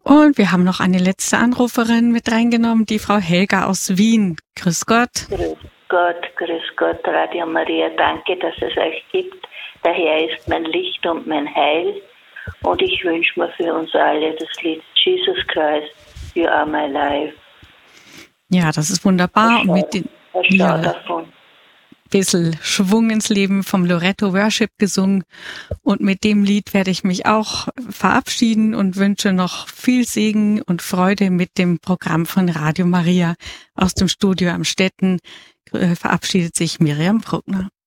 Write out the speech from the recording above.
Und wir haben noch eine letzte Anruferin mit reingenommen, die Frau Helga aus Wien. Grüß Gott. Grüß Gott, Radio Maria. Danke, dass es euch gibt. Der Herr ist mein Licht und mein Heil. Und ich wünsche mir für uns alle das Lied Jesus Christ, You Are My Life. Ja, das ist wunderbar. Und mit den bisschen Schwung ins Leben vom Loretto Worship gesungen. Und mit dem Lied werde ich mich auch verabschieden und wünsche noch viel Segen und Freude mit dem Programm von Radio Maria. Aus dem Studio am Stetten verabschiedet sich Miriam Bruckner.